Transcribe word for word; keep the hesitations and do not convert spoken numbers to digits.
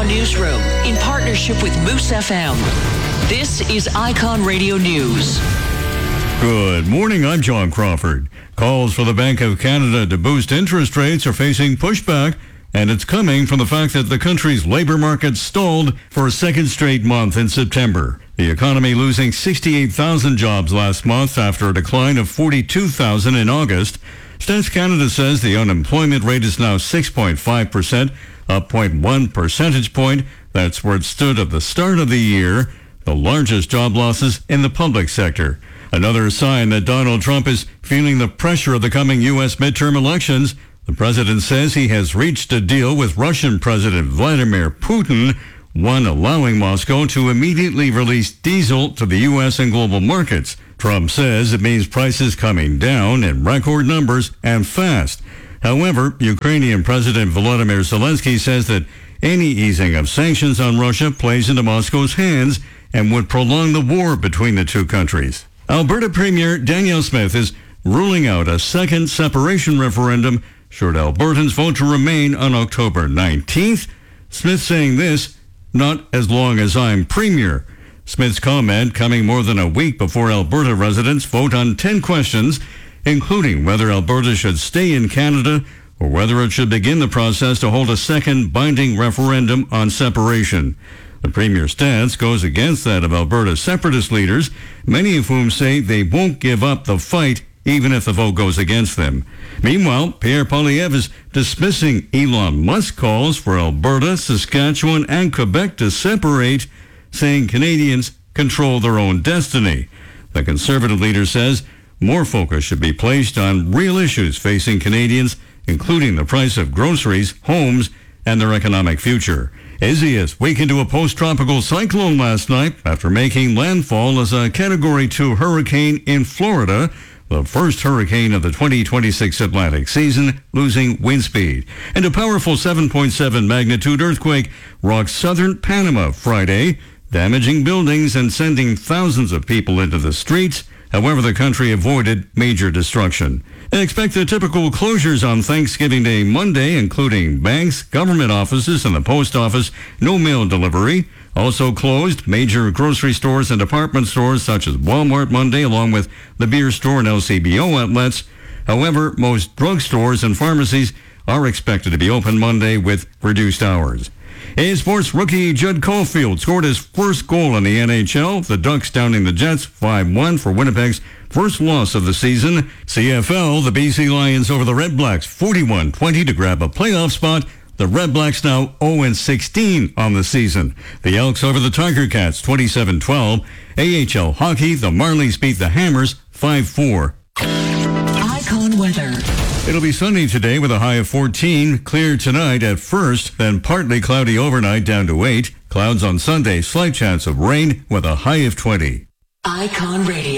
newsroom in partnership with Moose F M. This is Icon Radio News. Good morning, I'm John Crawford. Calls for the Bank of Canada to boost interest rates are facing pushback, and it's coming from the fact that the country's labor market stalled for a second straight month in September. The economy losing sixty-eight thousand jobs last month after a decline of forty-two thousand in August. Stats Canada says the unemployment rate is now six point five percent, up zero point one percentage point. That's where it stood at the start of the year, the largest job losses in the public sector. Another sign that Donald Trump is feeling the pressure of the coming U S midterm elections. The president says he has reached a deal with Russian President Vladimir Putin, one allowing Moscow to immediately release diesel to the U S and global markets. Trump says it means prices coming down in record numbers and fast. However, Ukrainian President Volodymyr Zelensky says that any easing of sanctions on Russia plays into Moscow's hands and would prolong the war between the two countries. Alberta Premier Danielle Smith is ruling out a second separation referendum should Albertans vote to remain on October nineteenth. Smith saying this, "Not as long as I'm Premier." Smith's comment coming more than a week before Alberta residents vote on ten questions, including whether Alberta should stay in Canada or whether it should begin the process to hold a second binding referendum on separation. The Premier's stance goes against that of Alberta's separatist leaders, many of whom say they won't give up the fight even if the vote goes against them. Meanwhile, Pierre Poilievre is dismissing Elon Musk's calls for Alberta, Saskatchewan, and Quebec to separate, saying Canadians control their own destiny. The Conservative leader says more focus should be placed on real issues facing Canadians, including the price of groceries, homes, and their economic future. Isaias weakened to a post-tropical cyclone last night after making landfall as a Category two hurricane in Florida, the first hurricane of the twenty twenty-six Atlantic season, losing wind speed. And a powerful seven point seven magnitude earthquake rocked southern Panama Friday, damaging buildings and sending thousands of people into the streets. However, the country avoided major destruction. And expect the typical closures on Thanksgiving Day Monday, including banks, government offices, and the post office. No mail delivery. Also closed major grocery stores and department stores such as Walmart Monday, along with the beer store and L C B O outlets. However, most drugstores and pharmacies are expected to be open Monday with reduced hours. A Sports rookie Judd Caulfield scored his first goal in the N H L. The Ducks downing the Jets five one for Winnipeg's first loss of the season. C F L, the B C Lions over the Red Blacks forty-one twenty to grab a playoff spot. The Red Blacks now oh and sixteen on the season. The Elks over the Tiger Cats twenty-seven twelve. A H L hockey, the Marlies beat the Hammers five four. Icon weather. It'll be sunny today with a high of fourteen. Clear tonight at first, then partly cloudy overnight down to eight. Clouds on Sunday, slight chance of rain with a high of twenty. Icon Radio.